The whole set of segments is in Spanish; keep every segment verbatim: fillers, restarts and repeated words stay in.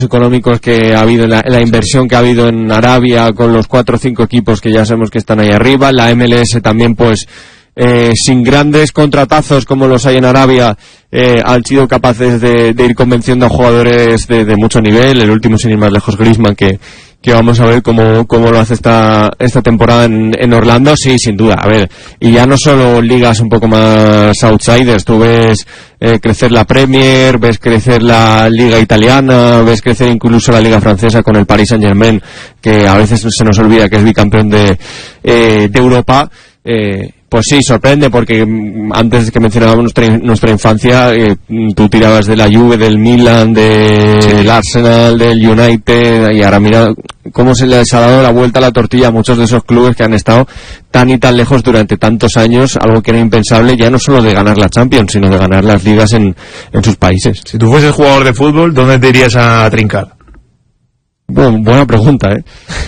económicos que ha habido, la, la inversión que ha habido en Arabia con los cuatro o cinco equipos que ya sabemos que están ahí arriba, la M L S también pues eh, sin grandes contratazos como los hay en Arabia eh, han sido capaces de, de ir convenciendo a jugadores de, de mucho nivel, el último sin ir más lejos Griezmann que que vamos a ver cómo, cómo lo hace esta, esta temporada en, en Orlando, sí, sin duda, a ver, y ya no solo ligas un poco más outsiders, tú ves eh, crecer la Premier, ves crecer la Liga Italiana, ves crecer incluso la Liga Francesa con el Paris Saint-Germain, que a veces se nos olvida que es bicampeón de, eh, de Europa, eh, pues sí, sorprende, porque antes que mencionábamos nuestra, nuestra infancia, eh, tú tirabas de la Juve, del Milan, del sí. Arsenal, del United, y ahora mira cómo se les ha dado la vuelta a la tortilla a muchos de esos clubes que han estado tan y tan lejos durante tantos años, algo que era impensable, ya no solo de ganar la Champions, sino de ganar las ligas en, en sus países. Si tú fueses jugador de fútbol, ¿dónde te irías a trincar? Bueno, buena pregunta, ¿eh?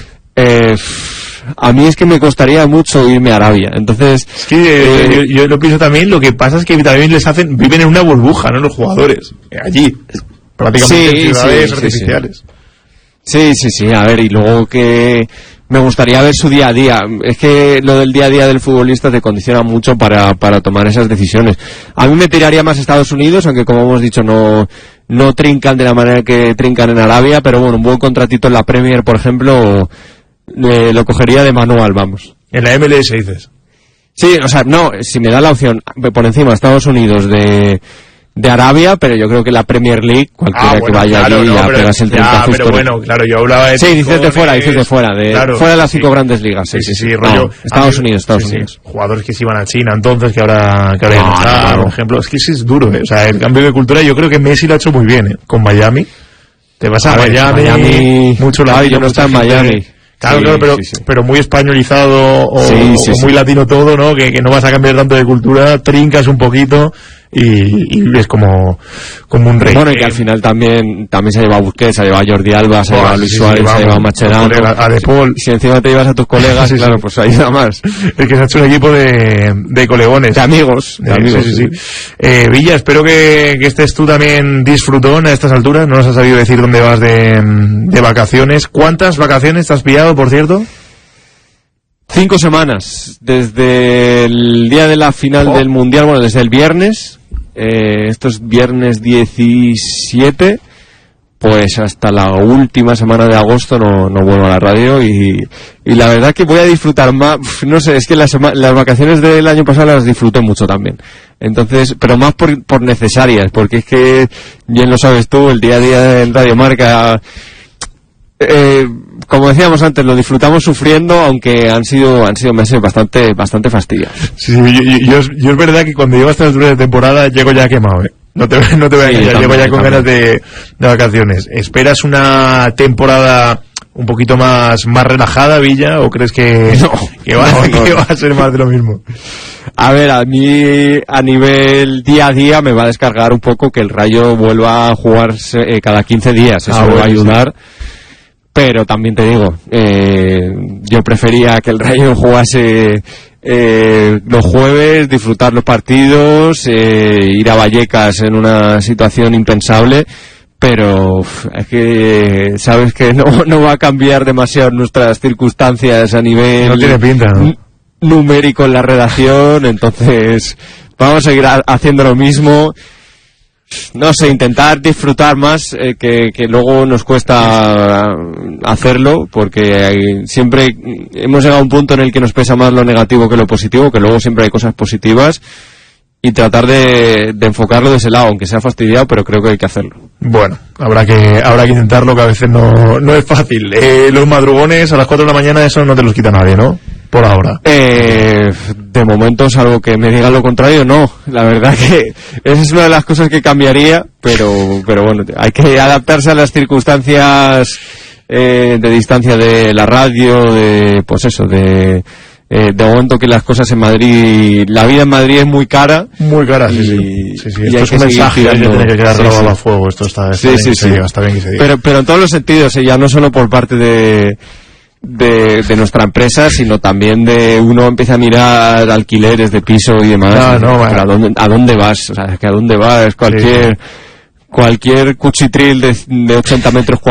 eh A mí es que me costaría mucho irme a Arabia, entonces... Es que eh, yo, yo lo pienso también, lo que pasa es que también les hacen, viven en una burbuja, ¿no? Los jugadores, allí, prácticamente sí, en ciudades sí, artificiales. Sí, sí, sí, a ver, y luego que me gustaría ver su día a día, es que lo del día a día del futbolista te condiciona mucho para, para tomar esas decisiones. A mí me tiraría más a Estados Unidos, aunque como hemos dicho no, no trincan de la manera que trincan en Arabia, pero bueno, un buen contratito en la Premier, por ejemplo... Eh, lo cogería de manual, vamos. En la M L S dices. Sí, o sea, no, si me da la opción por encima de Estados Unidos de, de Arabia, pero yo creo que la Premier League, cualquiera ah, bueno, que vaya claro, allí no, ya pero, pegas el ya, pero bueno, claro, yo hablaba de... Sí, dices de fuera, dices de fuera, de claro, fuera de las sí, cinco grandes ligas. Sí, sí, sí, sí rollo, no, Estados Unidos, Estados sí, Unidos. Sí, jugadores que se iban a China entonces, que ahora que ahora no, está, no, no. Por ejemplo, es que sí es duro, ¿eh? O sea, el cambio de cultura yo creo que Messi lo ha hecho muy bien, ¿eh? Con Miami. Te vas a, a Miami, ver, Miami, mucho latino, yo no está en Miami. Claro, sí, claro, pero, sí, sí. pero muy españolizado o, sí, sí, o muy sí. latino todo, ¿no? Que, que no vas a cambiar tanto de cultura, trincas un poquito y, y es como, como un rey. Bueno, y que al final también también se ha llevado a Busquets, se ha llevado a Jordi Alba, se ha llevado a Luis sí, Suárez, sí, se ha llevado a Mascherano, a De Paul. Si encima te llevas a tus colegas, sí, claro, sí. pues ayuda más. Es que se ha hecho un equipo de, de colegones. De amigos. De eh, amigos, sí, sí, sí. Eh, Villa, espero que, que estés tú también disfrutón a estas alturas. No nos has sabido decir dónde vas de, de vacaciones. ¿Cuántas vacaciones te has pillado, por cierto? Cinco semanas, desde el día de la final oh. del Mundial, bueno, desde el viernes, eh, esto es viernes diecisiete, pues hasta la última semana de agosto no, no vuelvo a la radio y, y la verdad que voy a disfrutar más, no sé, es que las, las vacaciones del año pasado las disfruté mucho también, entonces, pero más por, por necesarias, porque es que, bien lo sabes tú, el día a día en Radio Marca... Eh, como decíamos antes, lo disfrutamos sufriendo, aunque han sido han sido meses bastante bastante fastidiosos. Sí, yo, yo, yo, yo es verdad que cuando llego hasta la altura de temporada llego ya quemado, ¿eh? No te, no te voy a sí, engañar, también, llego ya con también. ganas de, de vacaciones. ¿Esperas una temporada un poquito más más relajada, Villa, o crees que, no, que, va, no, no. que va a ser más de lo mismo? A ver, a mí a nivel día a día me va a descargar un poco que el Rayo vuelva a jugarse eh, cada quince días, eso ah, me va a ayudar. Sí. Pero también te digo, eh, yo prefería que el Rayo jugase eh, los jueves, disfrutar los partidos, eh, ir a Vallecas en una situación impensable, pero uf, es que sabes que no, no va a cambiar demasiado nuestras circunstancias a nivel no tiene pinta, ¿no? n- numérico en la redacción, entonces vamos a seguir a- haciendo lo mismo. No sé, intentar disfrutar más eh, que, que luego nos cuesta hacerlo, porque hay, siempre hemos llegado a un punto en el que nos pesa más lo negativo que lo positivo, que luego siempre hay cosas positivas, y tratar de, de enfocarlo de ese lado, aunque sea fastidiado, pero creo que hay que hacerlo. Bueno, habrá que habrá que intentarlo, que a veces no, no es fácil. Eh, los madrugones a las cuatro de la mañana, eso no te los quita nadie, ¿no? Por ahora. Eh, de momento, salvo que me diga lo contrario, no. La verdad que esa es una de las cosas que cambiaría, pero pero bueno, hay que adaptarse a las circunstancias eh, de distancia de la radio, de pues eso, de eh, de momento que las cosas en Madrid, la vida en Madrid es muy cara. Muy cara, y, sí, sí. sí, sí. Y esto es un mensaje que tiene que quedar sí, grabado sí. a fuego. Esto está, está sí, bien sí, que sí. se diga, está bien que se diga. Pero, pero en todos los sentidos, eh, ya no solo por parte de De, de nuestra empresa, sino también de uno empieza a mirar alquileres de piso y demás. No, no, pero ¿a dónde, a dónde vas? O sea, que a dónde vas, cualquier, sí. cualquier cuchitril de, de ochenta metros cuadrados